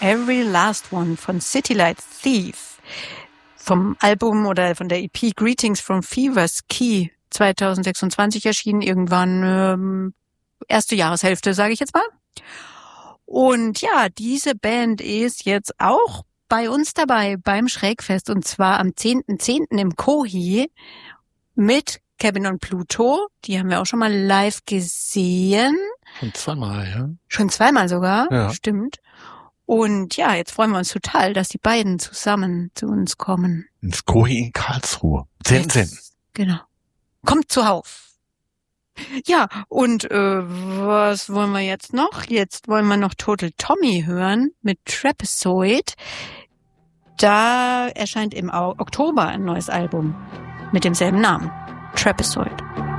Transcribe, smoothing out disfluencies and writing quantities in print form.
Every Last One von City Light Thief. Vom Album oder von der EP Greetings from Fever's Key 2026 erschienen, irgendwann erste Jahreshälfte, sage ich jetzt mal. Und ja, diese Band ist jetzt auch bei uns dabei beim Schrägfest und zwar am 10.10. im Kohi mit Kevin und Pluto. Die haben wir auch schon mal live gesehen. Schon zweimal, ja. Schon zweimal sogar, ja. Stimmt. Und ja, jetzt freuen wir uns total, dass die beiden zusammen zu uns kommen. Ins Kohi in Karlsruhe. 10.10. Genau. Kommt zuhauf. Ja, und was wollen wir jetzt noch? Jetzt wollen wir noch Total Tommy hören mit Trapezoid. Da erscheint im Oktober ein neues Album mit demselben Namen. Trapezoid.